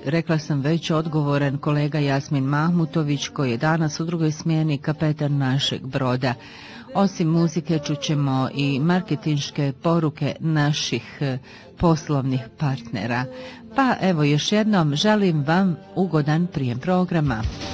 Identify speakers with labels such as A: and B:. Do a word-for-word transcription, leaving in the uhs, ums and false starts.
A: rekla sam već, odgovoran kolega Jasmin Mahmutović, koji je danas u drugoj smjeni kapetan našeg broda. Osim muzike čućemo i marketinške poruke naših poslovnih partnera. Pa evo još jednom želim vam ugodan prijem programa.